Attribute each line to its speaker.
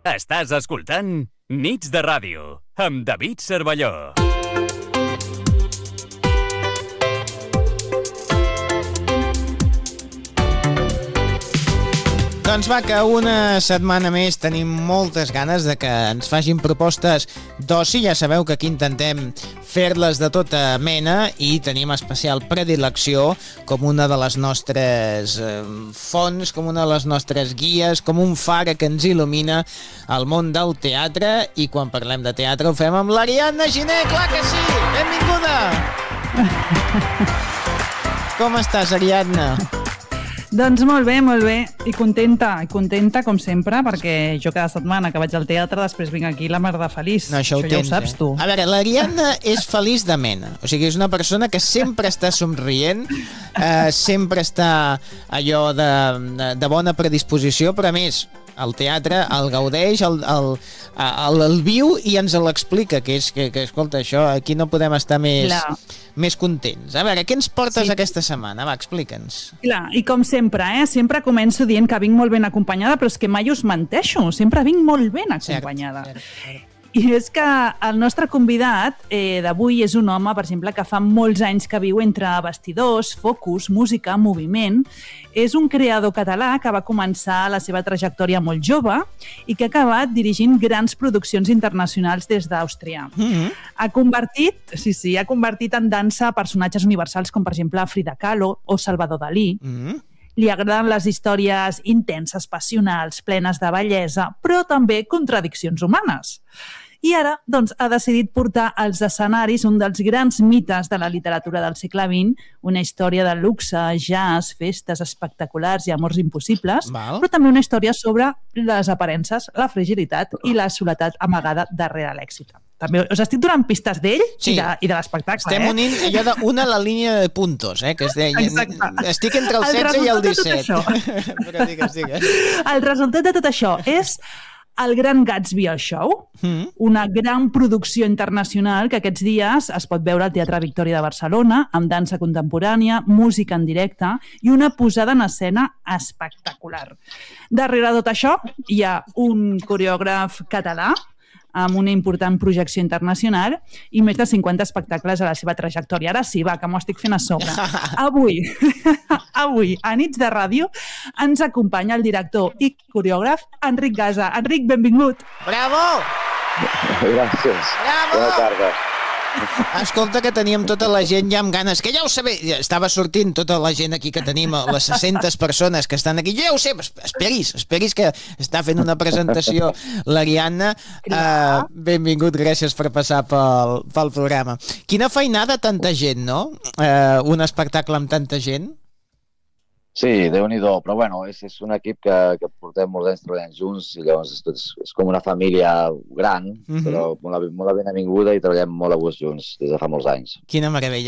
Speaker 1: Estàs escoltant Nits de Ràdio, amb David Cervelló.
Speaker 2: Doncs va, que una setmana més tenim moltes ganes de que ens facin propostes d'oci. Ja sabeu que aquí intentem fer-les de tota mena i tenim especial predilecció com una de les nostres fonts, com una de les nostres guies, com un far que ens il·lumina al món del teatre. I quan parlem de teatre ho fem amb l'Ariadna Giner, clar que sí! Benvinguda! Com estàs, Ariadna?
Speaker 3: Doncs molt bé, i contenta com sempre, perquè jo cada setmana que vaig al teatre després vinc aquí la mar de feliç.
Speaker 2: No, això
Speaker 3: ja ho saps, tu.
Speaker 2: A veure, l'Ariadna és feliç de mena, o sigui, és una persona que sempre està somrient, sempre està allò de bona predisposició, però a més, el teatre el gaudeix, el viu i ens l'explica, que escolta, això, aquí no podem estar més contents. A veure, què ens portes aquesta setmana? Va, explica'ns.
Speaker 3: Clar, i com sempre, sempre començo dient que vinc molt ben acompanyada, però és que mai us menteixo, sempre vinc molt ben acompanyada. Cert. I és que el nostre convidat d'avui és un home, per exemple, que fa molts anys que viu entre vestidors, focus, música, moviment. És un creador català que va començar la seva trajectòria molt jove i que ha acabat dirigint grans produccions internacionals des d'Àustria. Ha convertit en dansa personatges universals com, per exemple, Frida Kahlo o Salvador Dalí. Li agraden les històries intenses, passionals, plenes de bellesa, però també contradiccions humanes. I ara, doncs, ha decidit portar als escenaris un dels grans mites de la literatura del segle XX, una història de luxe, jazz, festes espectaculars i amors impossibles, però també una història sobre les aparences, la fragilitat i la soledat amagada darrere l'èxit. També us estic donant pistes d'ell i de l'espectacle.
Speaker 2: Estem unint allò d'una a la línia de puntos, que es deia. Estic entre el 16 i el 17. Però digues.
Speaker 3: El resultat de tot això és El Gran Gatsby al Show, una gran producció internacional que aquests dies es pot veure al Teatre Victòria de Barcelona, amb dansa contemporània, música en directe i una posada en escena espectacular. Darrere tot això hi ha un coreògraf català amb una important projecció internacional i més de 50 espectacles a la seva trajectòria. Ara sí, va, que m'ho estic fent a sobre. Avui, a Nits de Ràdio, ens acompanya el director i coreògraf Enric Gasa. Enric, benvingut.
Speaker 2: Bravo!
Speaker 4: Gràcies.
Speaker 2: Bravo!
Speaker 4: Bona tarda.
Speaker 2: Escolta, que teníem tota la gent ja amb ganes, que ja ho sabé, estava sortint tota la gent aquí que tenim, les 600 persones que estan aquí, ja ho sé, esperis que està fent una presentació l'Ariadna. Benvingut, gràcies per passar pel programa. Quina feinada, tanta gent, no? Un espectacle amb tanta gent.
Speaker 4: Sí, Déu-n'hi-do, però bueno, és un equip que portem molts anys treballant junts i llavors és com una família gran, però molt benvinguda i treballem molt a gust junts des de fa molts anys.
Speaker 2: Quina meravella.